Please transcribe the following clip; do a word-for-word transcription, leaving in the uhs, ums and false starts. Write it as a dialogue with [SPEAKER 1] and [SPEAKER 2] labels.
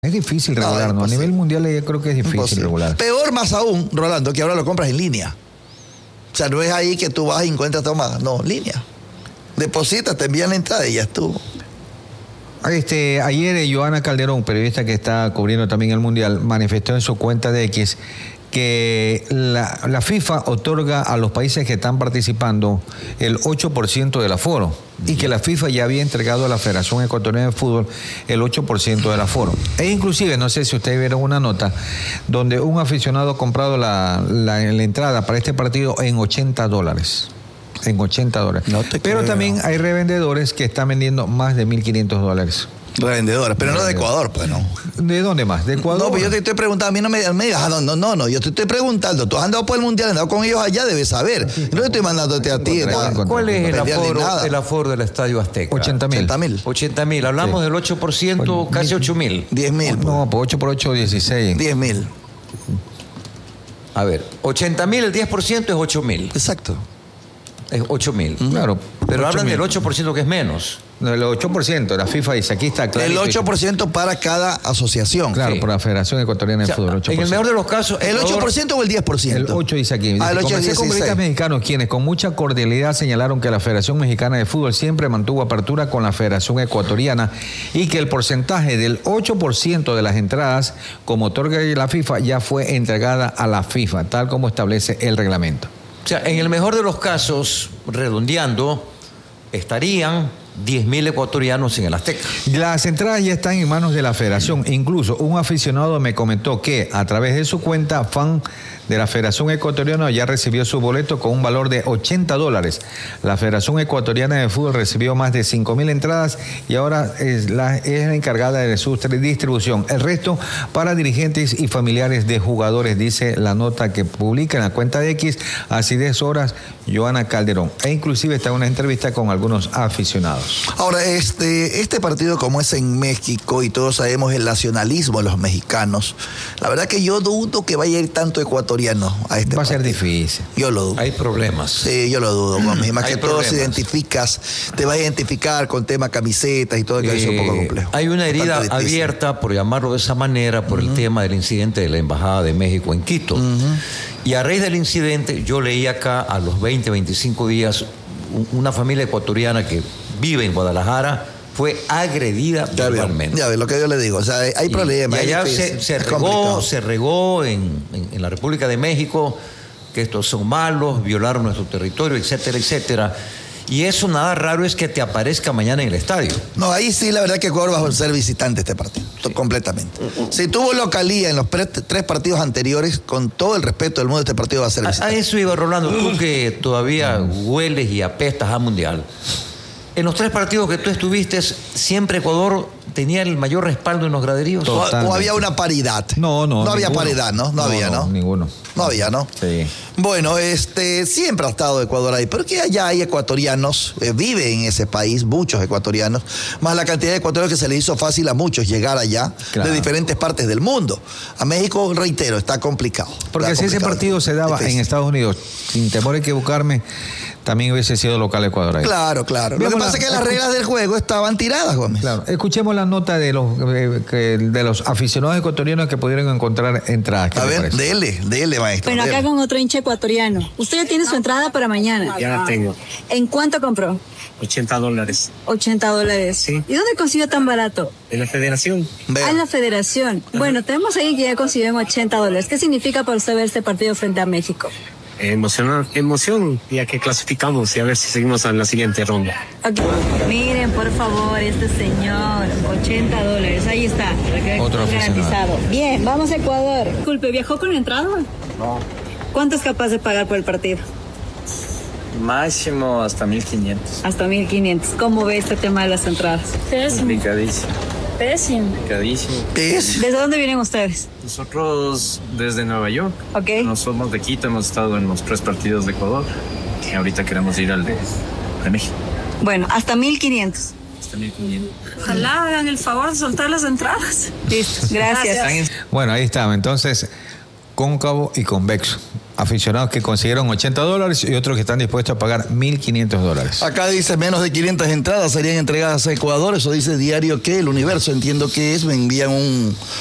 [SPEAKER 1] Es difícil regular, ¿no? ¿no? A nivel mundial yo creo que es difícil imposible. regular.
[SPEAKER 2] Peor más aún, Rolando, que ahora lo compras en línea. O sea, no es ahí que tú vas y encuentras tomada, no, línea. Depositas, te envían la entrada y ya estuvo.
[SPEAKER 1] Este, ayer Joana Calderón, periodista que está cubriendo también el Mundial, manifestó en su cuenta de X que la, la FIFA otorga a los países que están participando el ocho por ciento del aforo y que la FIFA ya había entregado a la Federación Ecuatoriana de Fútbol el ocho por ciento del aforo. E inclusive, no sé si ustedes vieron una nota donde un aficionado ha comprado la, la, la entrada para este partido en ochenta dólares. En ochenta dólares. No te Pero creo. También hay revendedores que están vendiendo más de mil quinientos dólares.
[SPEAKER 2] Revendedores, pero no de Ecuador, pues no.
[SPEAKER 1] ¿De dónde más? ¿De Ecuador?
[SPEAKER 2] No, pues yo te estoy preguntando, a mí no me, me digas, no, no, no, no, yo te estoy preguntando, tú has andado por el Mundial, has andado con ellos allá, debes saber. No te estoy mandándote a ti.
[SPEAKER 3] ¿Cuál, ¿cuál es el aforo, el aforo del Estadio Azteca?
[SPEAKER 1] ochenta mil.
[SPEAKER 3] ochenta mil, hablamos sí. del ocho por ciento, casi ocho mil.
[SPEAKER 2] diez mil.
[SPEAKER 1] No, pues ocho por ocho, dieciséis.
[SPEAKER 2] diez mil.
[SPEAKER 3] A ver, ochenta mil, el diez por ciento es ocho mil.
[SPEAKER 2] Exacto.
[SPEAKER 3] Es ocho mil. Claro. Pero hablan del ocho por ciento que es menos.
[SPEAKER 1] No, el ocho por ciento, la FIFA dice, aquí está claro.
[SPEAKER 2] El ocho por ciento para cada asociación.
[SPEAKER 1] Claro,
[SPEAKER 2] sí.
[SPEAKER 1] por la Federación Ecuatoriana de o sea, Fútbol, ocho por ciento.
[SPEAKER 3] En el mejor de los casos...
[SPEAKER 2] ¿El ocho por ciento o el diez por ciento?
[SPEAKER 1] El ocho dice aquí. Dice,
[SPEAKER 2] ah, el ocho
[SPEAKER 1] comencé con periodistas mexicanos quienes con mucha cordialidad señalaron que la Federación Mexicana de Fútbol siempre mantuvo apertura con la Federación Ecuatoriana y que el porcentaje del ocho por ciento de las entradas, como otorga la FIFA, ya fue entregada a la FIFA, tal como establece el reglamento.
[SPEAKER 3] O sea, en el mejor de los casos, redondeando, estarían diez mil ecuatorianos en el Azteca.
[SPEAKER 1] Las entradas ya están en manos de la Federación. Incluso un aficionado me comentó que a través de su cuenta fan de la Federación Ecuatoriana ya recibió su boleto con un valor de ochenta dólares. La Federación Ecuatoriana de Fútbol recibió más de cinco mil entradas y ahora es la, es la encargada de su distribución. El resto para dirigentes y familiares de jugadores, dice la nota que publica en la cuenta de X, así diez horas, Joana Calderón. E inclusive está en una entrevista con algunos aficionados.
[SPEAKER 2] Ahora, este, este partido, como es en México y todos sabemos el nacionalismo de los mexicanos, la verdad que yo dudo que vaya a ir tanto ecuatoriano a este
[SPEAKER 1] Va a
[SPEAKER 2] partido.
[SPEAKER 1] ser difícil.
[SPEAKER 2] Yo lo dudo.
[SPEAKER 3] Hay problemas.
[SPEAKER 2] Sí, yo lo dudo. Mami. Más
[SPEAKER 3] Hay
[SPEAKER 2] que todo
[SPEAKER 3] problemas.
[SPEAKER 2] si identificas, te vas a identificar con tema camisetas y todo, que eh, es un poco complejo.
[SPEAKER 3] Hay una herida abierta, por llamarlo de esa manera, por uh-huh. el tema del incidente de la Embajada de México en Quito. Uh-huh. Y a raíz del incidente, yo leí acá a los veinte, veinticinco días, una familia ecuatoriana que vive en Guadalajara fue agredida
[SPEAKER 2] ya
[SPEAKER 3] verbalmente.
[SPEAKER 2] Ya ves lo que yo le digo, o sea, hay
[SPEAKER 3] y,
[SPEAKER 2] problemas.
[SPEAKER 3] Y allá se, se, regó, se regó en, en, en la República de México que estos son malos, violaron nuestro territorio, etcétera, etcétera. Y eso nada raro es que te aparezca mañana en el estadio.
[SPEAKER 2] No, ahí sí la verdad que Ecuador va a ser visitante este partido, sí. completamente. Si tuvo localía en los pre- tres partidos anteriores, con todo el respeto del mundo, este partido va a ser visitante.
[SPEAKER 3] A, a eso iba, Rolando, tú que todavía hueles y apestas a Mundial. En los tres partidos que tú estuviste, siempre Ecuador tenía el mayor respaldo en los graderíos.
[SPEAKER 2] O, o había una paridad.
[SPEAKER 1] No, no.
[SPEAKER 2] No había
[SPEAKER 1] ninguno.
[SPEAKER 2] paridad, ¿no? No, no había, ¿no?
[SPEAKER 1] No, ninguno.
[SPEAKER 2] No había, ¿no?
[SPEAKER 1] Sí.
[SPEAKER 2] Bueno, este, siempre ha estado Ecuador ahí, pero que allá hay ecuatorianos, eh, viven en ese país, muchos ecuatorianos, más la cantidad de ecuatorianos que se les hizo fácil a muchos llegar allá, claro. de diferentes partes del mundo. A México, reitero, está complicado.
[SPEAKER 1] Porque
[SPEAKER 2] está
[SPEAKER 1] si
[SPEAKER 2] complicado.
[SPEAKER 1] ese partido se daba en Estados Unidos, sin temor a equivocarme, también hubiese sido local Ecuador ahí.
[SPEAKER 2] Claro, claro. Lo que pasa es que las reglas del juego estaban tiradas, Gómez.
[SPEAKER 1] Claro. Escuchemos la nota de los eh, de los aficionados ecuatorianos que pudieron encontrar entradas.
[SPEAKER 2] A ver, dele, dele, maestro.
[SPEAKER 4] Bueno,
[SPEAKER 2] dele.
[SPEAKER 4] acá con otro hincha ecuatoriano. Usted ya tiene su entrada para mañana.
[SPEAKER 5] Ya la tengo.
[SPEAKER 4] ¿En cuánto compró?
[SPEAKER 5] ochenta dólares.
[SPEAKER 4] ochenta dólares.
[SPEAKER 5] Sí.
[SPEAKER 4] ¿Y dónde consiguió tan barato?
[SPEAKER 5] En la federación.
[SPEAKER 4] Vea. Ah, en la federación. Ajá. Bueno, tenemos ahí que ya consiguió en ochenta dólares. ¿Qué significa para usted ver este partido frente a México?
[SPEAKER 5] Emoción, emoción, ya que clasificamos y a ver si seguimos en la siguiente ronda.
[SPEAKER 4] Okay. Miren, por favor, este señor, ochenta dólares, ahí está,
[SPEAKER 1] otro
[SPEAKER 4] garantizado. Bien, vamos a Ecuador. Disculpe, ¿viajó con entrada?
[SPEAKER 6] No.
[SPEAKER 4] ¿Cuánto es capaz de pagar por el partido?
[SPEAKER 6] Máximo hasta mil quinientos.
[SPEAKER 4] Hasta mil quinientos. ¿Cómo ve este tema de las entradas?
[SPEAKER 6] Complicadísimo.
[SPEAKER 4] Pésimo.
[SPEAKER 6] Complicadísimo.
[SPEAKER 4] ¿Desde dónde vienen ustedes?
[SPEAKER 6] Nosotros desde Nueva York.
[SPEAKER 4] Ok.
[SPEAKER 6] No somos de Quito, hemos estado en los tres partidos de Ecuador. Y ahorita queremos ir al de, de México.
[SPEAKER 4] Bueno, hasta mil quinientos.
[SPEAKER 6] Hasta mil quinientos.
[SPEAKER 4] Ojalá hagan el favor de soltar las entradas. Listo, gracias.
[SPEAKER 1] Bueno, ahí estaba. Entonces, cóncavo y convexo. Aficionados que consiguieron ochenta dólares y otros que están dispuestos a pagar mil quinientos dólares.
[SPEAKER 2] Acá dice menos de quinientas entradas serían entregadas a Ecuador. Eso dice Diario que El Universo, entiendo que es. Me envían un,